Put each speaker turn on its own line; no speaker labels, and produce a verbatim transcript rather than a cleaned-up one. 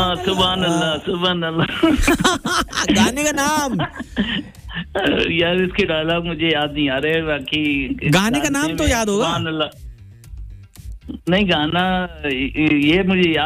हाँ सुभान अल्लाह सुभान अल्लाह
गाने का नाम
यार इसके डायलॉग मुझे याद नहीं आ रहे बाकी
गाने का नाम तो याद होगा
सुभान अल्लाह नहीं गाना ये मुझे याद